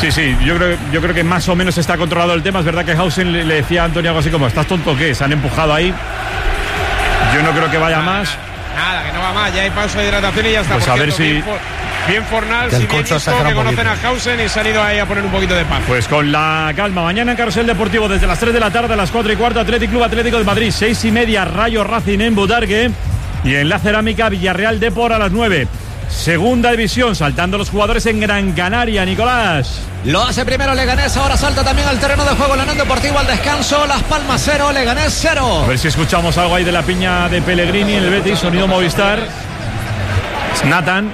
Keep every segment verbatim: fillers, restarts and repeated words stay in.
Sí, sí, yo creo, yo creo que más o menos está controlado el tema. Es verdad que Hausen le, le decía a Antonio algo así como, ¿estás tonto o qué? Se han empujado ahí. Yo no creo que vaya nada, más. Nada, que no va más, ya hay pausa de hidratación y ya está. Pues Por a ver cierto, si... Bien, for, bien Fornals y bien coche Isco, que conocen a Hausen y se han ido ahí a poner un poquito de paz. Pues con la calma. Mañana en Carrusel Deportivo desde las tres de la tarde a las cuatro y cuarto, Athletic Club Atlético de Madrid, seis y media, Rayo Racing en Butarque, y en la Cerámica Villarreal Depor a las nueve. Segunda división, saltando los jugadores en Gran Canaria, Nicolás. Lo hace primero Leganés, ahora salta también al terreno de juego la Unión Deportivo al descanso. Las Palmas cero, Leganés cero. A ver si escuchamos algo ahí de la piña de Pellegrini en el Betis, sonido Movistar. Nathan.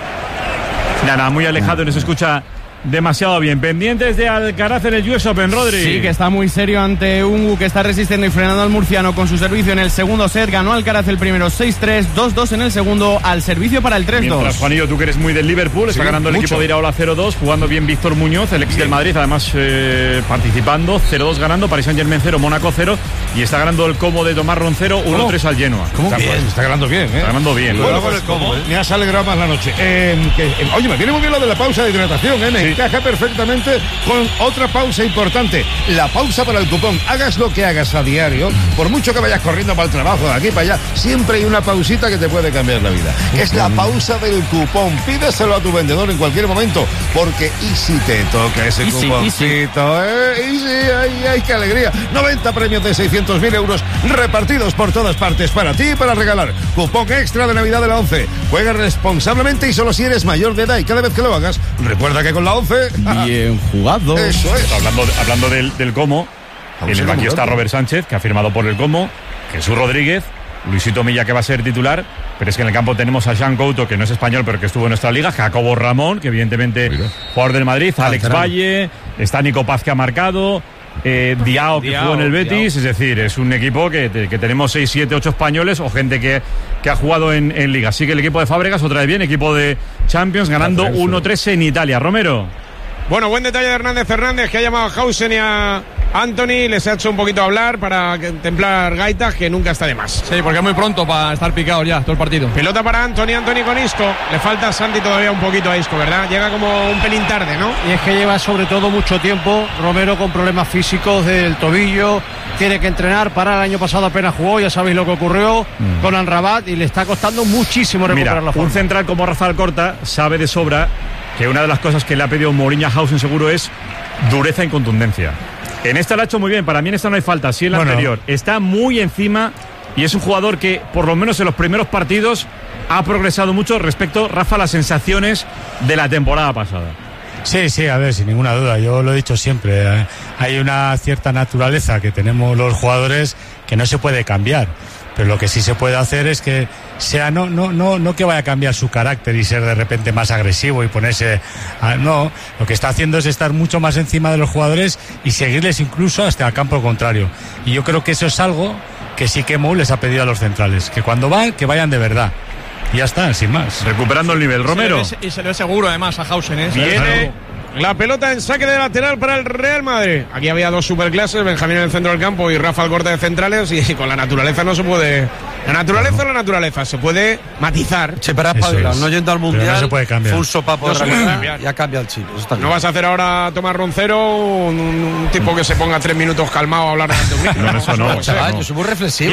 Nada, muy alejado y no se escucha demasiado bien. Pendientes de Alcaraz en el U S Open, Rodri. Sí, que está muy serio ante Ungu, que está resistiendo y frenando al murciano con su servicio en el segundo set. Ganó Alcaraz el primero seis tres, dos dos en el segundo, al servicio para el tres dos. Mientras, Juanillo, tú que eres muy del Liverpool, está sí, ganando el mucho. equipo de Iraola cero dos, jugando bien Víctor Muñoz, el ex sí. del Madrid, además eh, participando, cero dos ganando, Paris Saint-Germain cero, Mónaco cero, y está ganando el Como de Tomás Roncero uno tres al Genoa. ¿Cómo? Está, Bien, pues, está ganando bien, ¿eh? Está ganando bien. Bueno, pues, ¿cómo? Me has alegrado más la noche. Eh, que, eh, oye, me viene muy bien lo de la pausa de hidratación, ¿eh? Me sí. encaja perfectamente con otra pausa importante, la pausa para el cupón. Hagas lo que hagas a diario, por mucho que vayas corriendo para el trabajo de aquí para allá, siempre hay una pausita que te puede cambiar la vida. Es la pausa del cupón. Pídeselo a tu vendedor en cualquier momento, porque y si te toca ese easy, cuponcito, easy. ¿eh? Y sí, ay, ay, qué alegría. noventa premios de seiscientos mil euros repartidos por todas partes para ti y para regalar. Cupón extra de Navidad de la ONCE. Juega responsablemente y solo si eres mayor de edad, y cada vez que lo hagas, recuerda que con la ONCE... Bien jugado. Eso es. Hablando, hablando del, del Como, en el banquillo está Robert Sánchez, que ha firmado por el Como, Jesús Rodríguez, Luisito Milla, que va a ser titular, pero es que en el campo tenemos a Jean Couto, que no es español, pero que estuvo en nuestra liga, Jacobo Ramón, que evidentemente Mira. jugador del Madrid, Alex Valle, está Nico Paz, que ha marcado, eh, Diao, que Diao, jugó en el Betis, Diao. Es decir, es un equipo que, que tenemos seis, siete, ocho españoles o gente que, que ha jugado en, en liga. Así que el equipo de Fábregas, otra vez bien, equipo de Champions, ganando uno tres en Italia. Romero. Bueno, buen detalle de Hernández Fernández, que ha llamado a Hausen y a Anthony, les ha hecho un poquito hablar para templar gaitas, que nunca está de más. Sí, porque es muy pronto para estar picados ya todo el partido. Pelota para Anthony, Anthony con Isco. Le falta a Santi todavía un poquito a Isco, ¿verdad? Llega como un pelín tarde, ¿no? Y es que lleva sobre todo mucho tiempo Romero con problemas físicos del tobillo, tiene que entrenar, para el año pasado apenas jugó, ya sabéis lo que ocurrió mm. con Amrabat, y le está costando muchísimo recuperar Mira, la forma. Un central como Rafael Corta sabe de sobra que una de las cosas que le ha pedido Mourinho a Hausen seguro es dureza y contundencia. En esta lo ha hecho muy bien, para mí en esta no hay falta, sí en la bueno. anterior. Está muy encima y es un jugador que, por lo menos en los primeros partidos, ha progresado mucho respecto, Rafa, a las sensaciones de la temporada pasada. Sí, sí, a ver, sin ninguna duda, yo lo he dicho siempre, eh, hay una cierta naturaleza que tenemos los jugadores que no se puede cambiar. Pero lo que sí se puede hacer es que sea no no no no que vaya a cambiar su carácter y ser de repente más agresivo y ponerse a, no, lo que está haciendo es estar mucho más encima de los jugadores y seguirles incluso hasta el campo contrario. Y yo creo que eso es algo que sí que Mou les ha pedido a los centrales, que cuando van, que vayan de verdad. Y ya está, sin más. Recuperando el nivel, Romero. Se ve, y se le ve seguro además a Hausen, ¿eh? Viene la pelota en saque de lateral para el Real Madrid. Aquí había dos superclases, Benjamín en el centro del campo y Rafa Alcorta de centrales, y con la naturaleza no se puede... La naturaleza es la naturaleza, se puede matizar. Sí, pero es para no yendo al mundial, no se puede cambiar. Full sopa por no se puede cambiar. Ya cambia el chip. Eso no vas a hacer ahora a Tomás Roncero un, un tipo que se ponga tres minutos calmado a hablar de un micro. No, no, eso no. no chaval, yo soy muy reflexivo.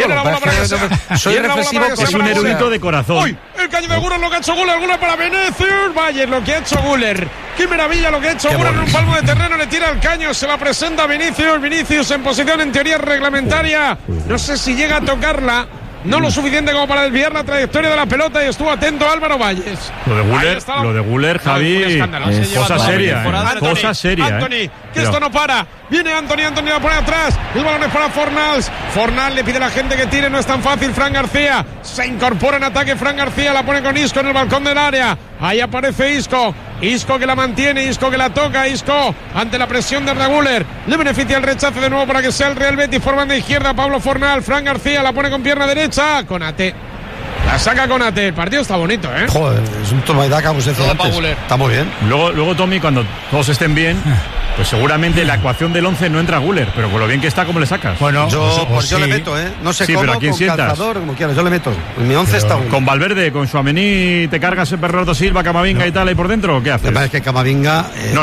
Que soy reflexivo, que es un erudito de corazón. Uy, el caño de Guller, lo que ha hecho Guller, Guller para Vinicius. Vaya, lo que ha hecho Guller. Qué maravilla lo que ha hecho Guller en un palmo de terreno, le tira el caño, se la presenta a Vinicius. Vinicius en posición en teoría reglamentaria. No sé si llega a tocarla. No lo suficiente como para desviar la trayectoria de la pelota, y estuvo atento Álvaro Valles. Lo de Guller, la... lo de Guller, Javi, no, es cosa seria, eh. cosa seria. Anthony, eh. que esto no para. Viene Anthony, Anthony la pone atrás. El balón es para Fornals. Fornals le pide a la gente que tire, no es tan fácil. Fran García se incorpora en ataque. Fran García la pone con Isco en el balcón del área. Ahí aparece Isco. Isco que la mantiene, Isco que la toca, Isco ante la presión de Arda Güler. Le beneficia el rechace de nuevo para que sea el Real Betis por banda izquierda. Pablo Fornal, Fran García la pone con pierna derecha. Conate. La saca Conate. El partido está bonito, ¿eh? Joder, es un toma y daca, como se decía antes. Está muy bien. Luego, luego, Tommy, cuando todos estén bien, pues seguramente la ecuación del once no entra Güler, pero con lo bien que está, ¿cómo le sacas? Bueno, yo, pues yo sí. le meto, ¿eh? No sé sí, cómo, pero ¿a quién con sientas? Calzador, como quieras, yo le meto. En mi once está uno. Con Valverde, con Tchouaméni, ¿te cargas el Bernardo Silva, Camavinga no. y tal ahí por dentro? ¿O qué haces? Lo que pasa es que Camavinga... Eh, no,